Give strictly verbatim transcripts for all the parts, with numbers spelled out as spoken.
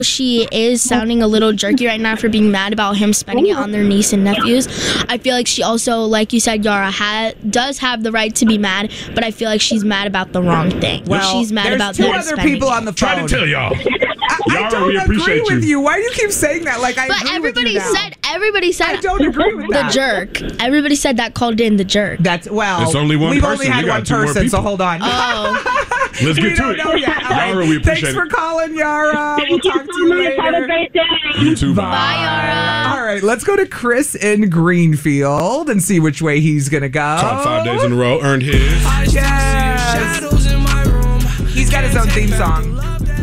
she is sounding a little jerky right now for being mad about him spending it on their niece and nephews. I feel like she also, like you said, Yara, ha- does have the right to be mad, but I feel like she's mad about the wrong thing. Well, she's mad there's about two them other spending people it. on the phone. Trying to tell y'all. I, I Yara, don't we agree appreciate with you. you. Why do you keep saying that? Like I But agree everybody with you now. said, everybody said, I don't agree with the that. jerk. Everybody said that called in the jerk. That's well. It's only one We've person. only had We got one two more person, so people. hold on. Oh. Let's we get to don't it. know yet. All right. Yara, we appreciate Thanks it. for calling, Yara. We'll Thank you talk to so you much. later. Have a great day. You too. Bye. Bye, Yara. All right, let's go to Chris in Greenfield and see which way he's gonna go. Top five days in a row, earned his. Yes. He's got his own theme song.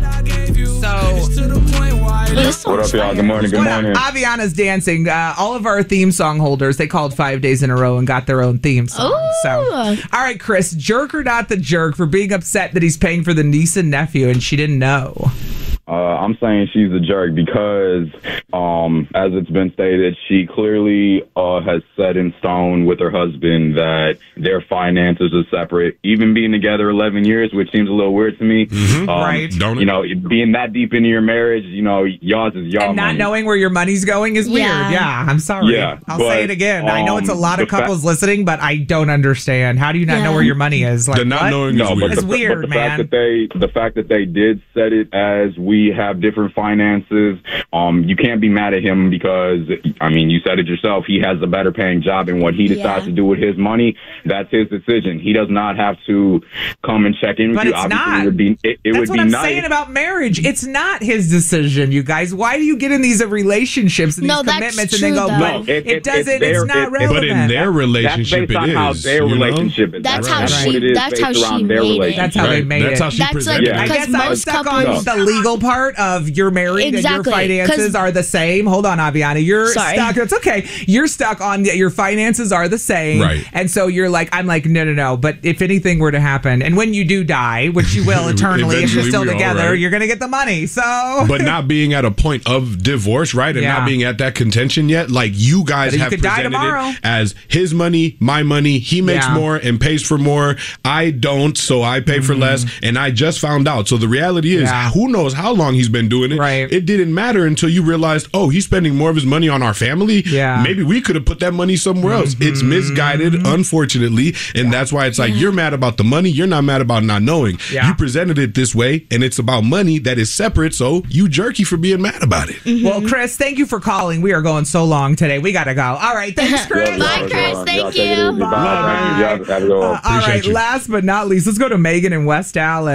So, What up, y'all? Good morning. Good what up? morning. Aviana's dancing. Uh, all of our theme song holders, they called five days in a row and got their own theme song. Ooh. So, all right, Chris, jerk or not the jerk for being upset that he's paying for the niece and nephew and she didn't know? Uh, I'm saying she's a jerk because, um, as it's been stated, she clearly uh, has set in stone with her husband that their finances are separate. Even being together eleven years, which seems a little weird to me. Mm-hmm. Um, Right. Don't it? You know, being that deep into your marriage, you know, y'all is y'all And not money. knowing where your money's going is weird. Yeah. Yeah, I'm sorry. Yeah, I'll but, say it again. I know it's a um, lot of the fa- couples listening, but I don't understand. How do you not Yeah. know where your money is? Like, The not what? knowing No, is but weird. It's the, weird, but the man. fact that they, the fact that they did set it as we have different finances, um, you can't be mad at him because, I mean, you said it yourself. He has a better paying job, and what he decides Yeah. to do with his money, that's his decision. He does not have to come and check in with But you. it's Obviously, not. it would be, it, it That's would what be I'm nice. saying about marriage. It's not his decision, you guys. Why do you get in these relationships and these No, that's commitments true, and then go, though. but No, it, it- it- doesn't, it's their- it's not it- it- relevant. But in their That's relationship, based on it how is. their you know? relationship is. That's how what she- it is that's based how she around their made it. relationship. That's how they Right. made That's it. how she That's presented like- it. I because guess I was most stuck couples- on the legal part of you're married Exactly, and your finances 'cause- are the same. Hold on, Aviana. You're Sorry. stuck. It's okay. You're stuck on the, your finances are the same. Right. And so you're like, I'm like, no, no, no. But if anything were to happen, and when you do die, which you will eternally if you're Eventually still we all, together, right? you're going to get the money. So. But not being at a point of divorce, right? And Yeah. not being at that contention yet. Like, you guys But you have could die presented tomorrow. it as his money, my money. He makes Yeah. more and pays for more. I don't, so I pay for less. And I just found out. So the reality is, Yeah. who knows how long he's been doing it? Right. It didn't matter until you realized, oh, he's spending more of his money on our family. Yeah. Maybe we could have put that money somewhere else. It's misguided, unfortunately. And that's why it's like, you're mad about the money. You're not mad about not knowing. Yeah. You presented it this way, and it's about money that is separate. So you jerky for being mad about it. Well, Chris, thank you for calling. We are going so long today. We got to go. All right. Thanks, Chris. Bye, Chris. Y'all Thank take it you. easy. Bye. Y'all have a good one. Uh, all right, Appreciate you. last but not least, let's go to Megan in West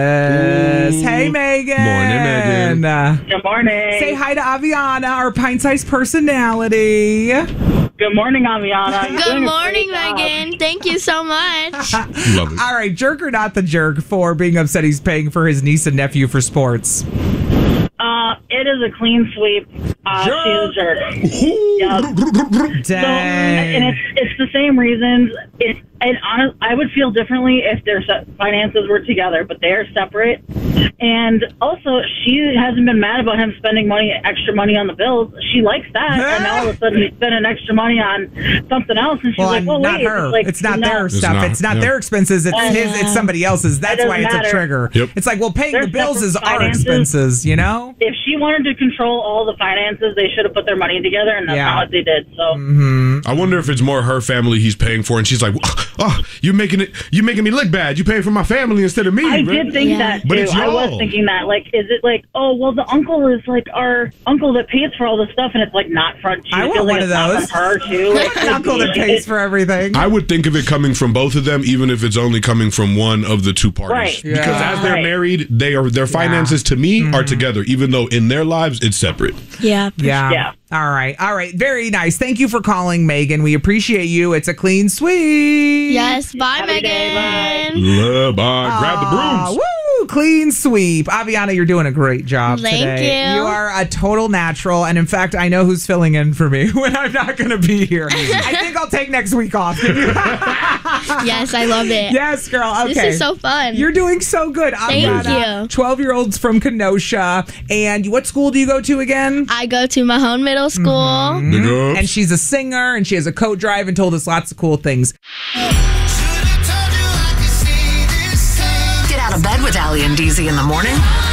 Dallas. Hey, Megan. Morning, Megan. Uh, Good morning. say hi to Aviana, our pint-sized personality. Good morning, Aviana. You're Good doing a morning, great job. Megan. Thank you so much. Love it. All right, jerk or not the jerk for being upset he's paying for his niece and nephew for sports? Uh, it is a clean sweep. Uh, she's a jerk. Yep. So, Dang. and it's it's the same reasons. It and honest, I would feel differently if their se- finances were together, but they are separate. And also, she hasn't been mad about him spending money, extra money on the bills. She likes that, and now all of a sudden he's spending extra money on something else, and she's well, like, "Well, not wait, her. it's, like, it's not no. their It's stuff. not, It's not yeah. their expenses. It's Uh, his. It's somebody else's. That's doesn't why it's matter. a trigger. Yep. It's like, well, paying They're the bills separate is our finances. expenses. You know. If she wanted to control all the finances, they should have put their money together, and that's Yeah. not what they did. So, Mm-hmm. I wonder if it's more her family he's paying for, and she's like, "Oh, you making it? You making me look bad? You paying for my family instead of me?" I right? did think Yeah. that too. But it's I was y'all. thinking that. Like, is it like, oh, well, the uncle is like our uncle that pays for all this stuff, and it's like not from. I want feels like one it's of not those. from her too. Like, An uncle that pays for everything. I would think of it coming from both of them, even if it's only coming from one of the two parties. Right. Because Yeah. as they're Right. married, they are their finances to me are together, even though in their lives it's separate. Yeah. Yeah. Yeah. All right. All right. Very nice. Thank you for calling, Megan. We appreciate you. It's a clean sweep. Yes. Bye, Have a good day. Megan. Love, bye. Grab the Aw, brooms. Woo! Clean sweep. Aviana, you're doing a great job Thank today. you. You are a total natural. And in fact, I know who's filling in for me when I'm not going to be here. I think I'll take next week off. Yes, I love it. Yes, girl. Okay. This is so fun. You're doing so good. Thank Aviana, you. twelve-year-olds from Kenosha. And what school do you go to again? I go to Mahone Middle School. Big ups. And she's a singer, and she has a coat drive and told us lots of cool things. Get out of bed with Allie and D Z in the morning